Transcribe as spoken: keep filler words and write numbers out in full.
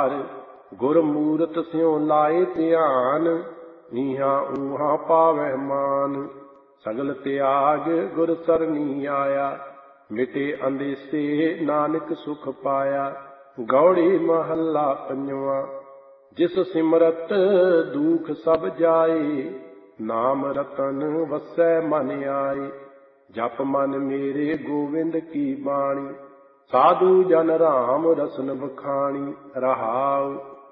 ਵਿਚਾਰ, ਗੁਰ ਮੂਰਤ ਸਿਉ ਲਾਏ ਧਿਆਨ, ਨੀਹਾਂ ਊਹਾਂ ਪਾਵਹਿ ਮਾਨ। ਸਗਲ ਤਿਆਗ ਗੁਰ ਸਰਨੀ ਆਇਆ, ਮਿਟੇ ਅੰਦੇਸੇ ਨਾਨਕ ਸੁਖ ਪਾਇਆ। ਗੌੜੀ ਮਹੱਲਾ ਪੰਜਵਾਂ। ਜਿਸ ਸਿਮਰਤ ਦੁਖ ਸਭ ਜਾਏ, ਨਾਮ ਰਤਨ ਵਸੈ ਮਨ ਆਏ। ਜਪ ਮਨ ਮੇਰੇ ਗੋਵਿੰਦ ਕੀ ਬਾਣੀ, ਸਾਧੂ ਜਨ ਰਾਮ ਰਸਨ ਬਖਾਣੀ। ਰਹਾਉ